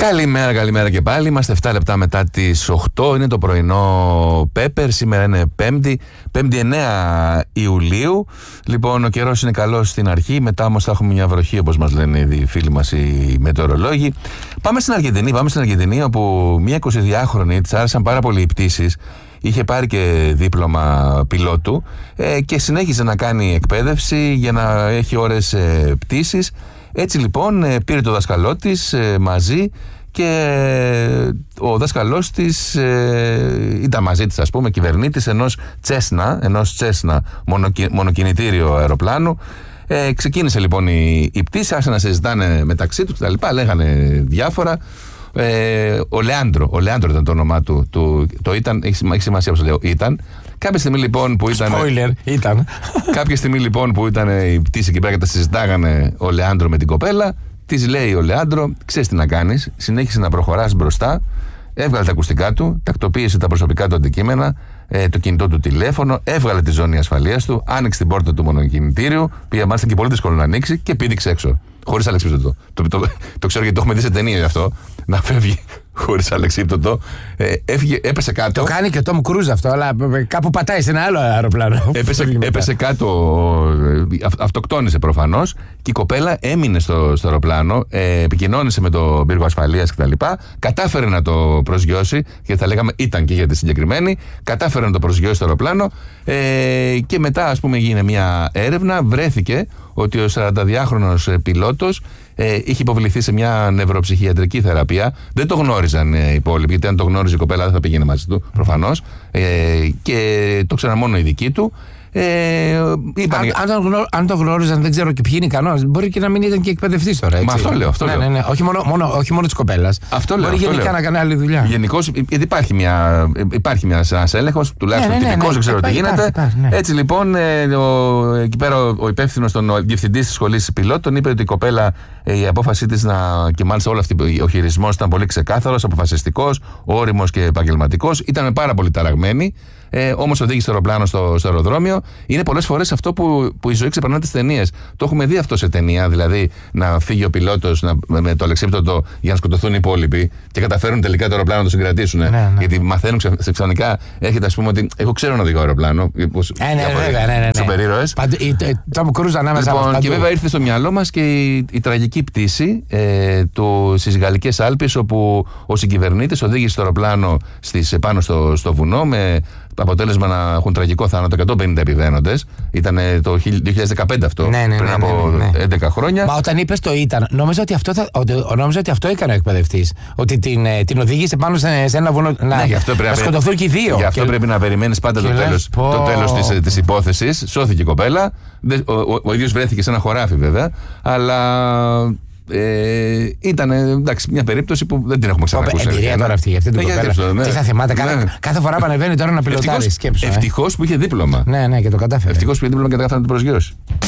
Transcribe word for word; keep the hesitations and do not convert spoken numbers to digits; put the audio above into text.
Καλημέρα, καλημέρα και πάλι. Είμαστε εφτά λεπτά μετά τις οκτώ. Είναι το πρωινό Πέπερ. Σήμερα είναι Πέμπτη, Πέμπτη εννέα Ιουλίου. Λοιπόν, ο καιρός είναι καλός στην αρχή. Μετά όμως θα έχουμε μια βροχή, όπως μας λένε οι φίλοι μας οι μετεωρολόγοι. Πάμε στην Αργεντινή. Πάμε στην Αργεντινή, όπου μια εικοσιδυάχρονη της άρεσαν πάρα πολύ οι πτήσεις. Είχε πάρει και δίπλωμα πιλότου ε, και συνέχιζε να κάνει εκπαίδευση για να έχει ώρες ε, πτήσεις. Έτσι λοιπόν πήρε το δάσκαλό της ε, μαζί και ο δάσκαλός της ε, ήταν μαζί της, ας πούμε, κυβερνήτης ενός Τσέσνα, ενός Τσέσνα μονοκι, μονοκινητήριο αεροπλάνου. Ε, ξεκίνησε λοιπόν η, η πτήση, άρχισαν να συζητάνε μεταξύ τους κτλ. Λέγανε διάφορα. Ε, ο Λεάντρο, ο Λεάντρο ήταν το όνομά του, του το ήταν, έχει, έχει σημασία όπως λέω, ήταν. Κάποια στιγμή λοιπόν που ήταν. Spoiler, ήταν. Κάποια στιγμή λοιπόν που ήταν η πτήση εκεί πέρα και τα συζητάγανε ο Λεάντρο με την κοπέλα, της λέει ο Λεάντρο: ξέρεις τι να κάνεις, συνέχισε να προχωράς μπροστά. Έβγαλε τα ακουστικά του, τακτοποίησε τα προσωπικά του αντικείμενα, ε, το κινητό του τηλέφωνο, έβγαλε τη ζώνη ασφαλείας του, άνοιξε την πόρτα του μονοκινητήριου, πήγε μάλιστα και πολύ δύσκολο να ανοίξει και πήδηξε έξω. Χωρίς αλεξίπτωτο. Το, το, το, το ξέρω γιατί το έχουμε δει σε ταινία αυτό. Να φεύγει χωρίς αλεξίπτωτο. Ε, έφυγε, έπεσε κάτω. Το κάνει και ο Τόμ Κρούζ αυτό, αλλά κάπου πατάει σε ένα άλλο αεροπλάνο. Έπεσε, έπεσε κάτω, αυ, αυτοκτόνησε προφανώς, και η κοπέλα έμεινε στο, στο αεροπλάνο, ε, επικοινώνησε με το πύργο ασφαλείας κτλ. Κατάφερε να το προσγειώσει, και θα λέγαμε ήταν και για τη συγκεκριμένη. Κατάφερε να το προσγειώσει στο αεροπλάνο ε, και μετά, ας πούμε, έγινε μια έρευνα. Βρέθηκε ότι ο σαρανταδυάχρονος πιλότος ε, είχε υποβληθεί σε μια νευροψυχιατρική θεραπεία. Δεν το γνώριζαν ε, οι υπόλοιποι, γιατί αν το γνώριζε η κοπέλα δεν θα πήγαινε μαζί του, προφανώς. Ε, και το ξέραν μόνο οι δικοί του. Ε, είπαν... αν, αν, το γνω, αν το γνώριζαν, δεν ξέρω και ποιοι είναι ικανός. Μπορεί και να μην ήταν και εκπαιδευτής τώρα. Έτσι. Μα αυτό λέω. Αυτό ναι, λέω. Ναι, ναι. Όχι μόνο, μόνο, όχι μόνο της κοπέλας. Αυτό λέω. Μπορεί αυτό γενικά λέω. να κάνει άλλη δουλειά. Γενικώς υπάρχει, μια, υπάρχει μια, ένας έλεγχος, τουλάχιστον ναι, ναι, τυπικός, ναι, δεν ξέρω ναι, τι υπάρχει, γίνεται. υπάρχει, ναι. Έτσι λοιπόν, ε, ο, εκεί πέρα ο, ο υπεύθυνος, ο διευθυντής της σχολής πιλότων, είπε ότι η κοπέλα, ε, η απόφασή της να. Και μάλιστα όλο αυτό, ο χειρισμός ήταν πολύ ξεκάθαρος, αποφασιστικός, όριμος και επαγγελματικός. Ήταν πάρα πολύ ταραγμένη. Ε, όμως οδήγησε το αεροπλάνο στο, στο αεροδρόμιο. Είναι πολλές φορές αυτό που, που η ζωή ξεπερνά τις ταινίες. Το έχουμε δει αυτό σε ταινία, δηλαδή να φύγει ο πιλότος να, με το αλεξίπτωτο για να σκοτωθούν οι υπόλοιποι και καταφέρουν τελικά το αεροπλάνο να το συγκρατήσουν. Ναι, ναι. Γιατί μαθαίνουν ξαφνικά, έρχεται, ας πούμε, ότι εγώ ξέρω να οδηγώ αεροπλάνο. Ε, ναι, βέβαια, ναι, ναι. Σούπερ ήρωες. Τόμ Κρούζ ανάμεσα λοιπόν, από και βέβαια ήρθε στο μυαλό μας και η, η τραγική πτήση ε, του, στις Γαλλικές Άλπεις, όπου ο συγκυβερνήτης οδήγησε το αεροπλάνο στις, πάνω στο, στο βουνό με αποτέλεσμα να έχουν τραγικό θάνατο εκατόν πενήντα επιβαίνοντες. Ήταν το δύο χιλιάδες δεκαπέντε αυτό, ναι, ναι, πριν ναι, από ναι, ναι. έντεκα χρόνια. Μα όταν είπες το ήταν, νόμιζα ότι αυτό, θα, ότι, νόμιζα ότι αυτό έκανε ο εκπαιδευτής. Ότι την, την οδήγησε πάνω σε, σε ένα βουνό. Ναι, να, να σκοτωθούν και οι δύο. Γι' αυτό και... πρέπει να περιμένεις πάντα το τέλος, πω... το τέλος της, της υπόθεσης. Σώθηκε η κοπέλα. Ο, ο, ο ίδιος βρέθηκε σε ένα χωράφι βέβαια. Αλλά. Ε, ήταν εντάξει, μια περίπτωση που δεν την έχουμε ξανακούσει. Εμπειρία τώρα αυτή για αυτή την κοπέλα. Ναι. Τι θα θυμάται, ναι. κάθε, κάθε φορά που ανεβαίνει τώρα να πιλοτάρει. Ευτυχώς που είχε δίπλωμα. Ναι, ναι, και το κατάφερε. Ευτυχώς που είχε δίπλωμα και τα κατάφερε να την προσγειώσει.